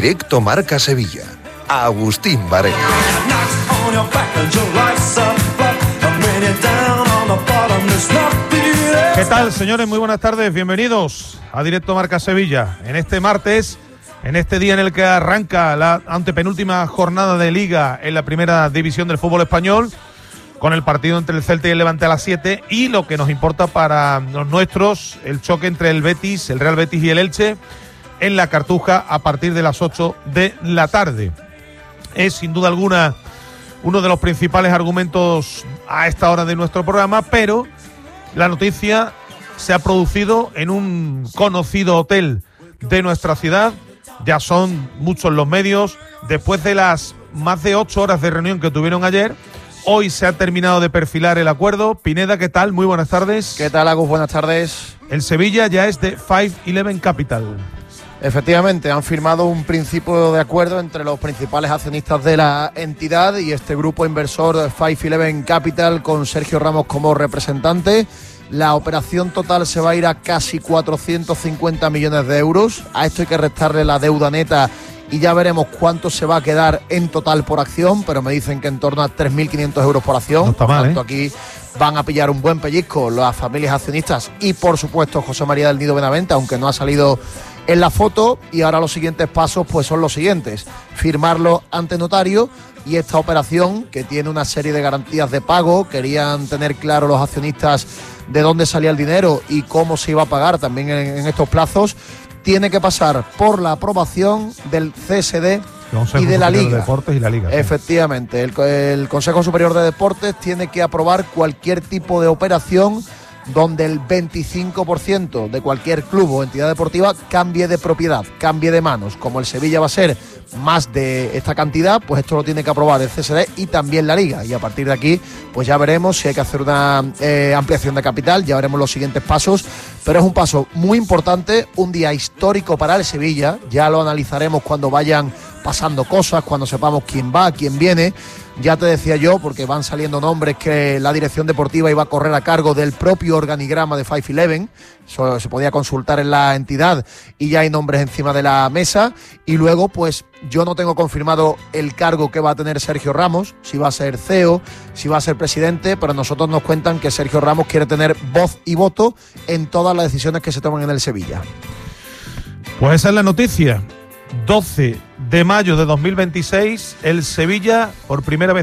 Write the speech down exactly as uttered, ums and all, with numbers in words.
Directo Marca Sevilla. Agustín Varela. ¿Qué tal, señores? Muy buenas tardes. Bienvenidos a Directo Marca Sevilla. En este martes, en este día en el que arranca la antepenúltima jornada de Liga en la primera división del fútbol español, con el partido entre el Celta y el Levante a las siete, y lo que nos importa para los nuestros, el choque entre el Betis, el Real Betis y el Elche, en la Cartuja a partir de las ocho de la tarde. Es sin duda alguna uno de los principales argumentos a esta hora de nuestro programa, pero la noticia se ha producido en un conocido hotel de nuestra ciudad. Ya son muchos los medios. Después de las más de ocho horas de reunión que tuvieron ayer, hoy se ha terminado de perfilar el acuerdo. Pineda, ¿qué tal? Muy buenas tardes. ¿Qué tal, Agus? Buenas tardes. El Sevilla ya es de cinco eleven Capital. Efectivamente, han firmado un principio de acuerdo entre los principales accionistas de la entidad y este grupo inversor cinco eleven Capital, con Sergio Ramos como representante. La operación total se va a ir a casi cuatrocientos cincuenta millones de euros. A esto hay que restarle la deuda neta y ya veremos cuánto se va a quedar en total por acción, pero me dicen que en torno a tres mil quinientos euros por acción. No está mal, ¿eh? Aquí van a pillar un buen pellizco las familias accionistas y, por supuesto, José María del Nido Benavente, aunque no ha salido en la foto. Y ahora los siguientes pasos pues son los siguientes: firmarlo ante notario, y esta operación, que tiene una serie de garantías de pago, querían tener claro los accionistas de dónde salía el dinero y cómo se iba a pagar también en, en estos plazos, tiene que pasar por la aprobación del C S D y de la Liga. De Deportes y la Liga. Efectivamente, el, el Consejo Superior de Deportes tiene que aprobar cualquier tipo de operación donde el veinticinco por ciento de cualquier club o entidad deportiva cambie de propiedad, cambie de manos. Como el Sevilla va a ser más de esta cantidad, pues esto lo tiene que aprobar el C S D y también la Liga. Y a partir de aquí, pues ya veremos si hay que hacer una eh, ampliación de capital, ya veremos los siguientes pasos. Pero es un paso muy importante, un día histórico para el Sevilla. Ya lo analizaremos cuando vayan pasando cosas, cuando sepamos quién va, quién viene. Ya te decía yo, porque van saliendo nombres, que la dirección deportiva iba a correr a cargo del propio organigrama de cinco eleven. Eso se podía consultar en la entidad y ya hay nombres encima de la mesa. Y luego, pues yo no tengo confirmado el cargo que va a tener Sergio Ramos, si va a ser C E O, si va a ser presidente, pero nosotros nos cuentan que Sergio Ramos quiere tener voz y voto en todas las decisiones que se toman en el Sevilla. Pues esa es la noticia. doce de mayo de dos mil veintiséis, el Sevilla, por primera vez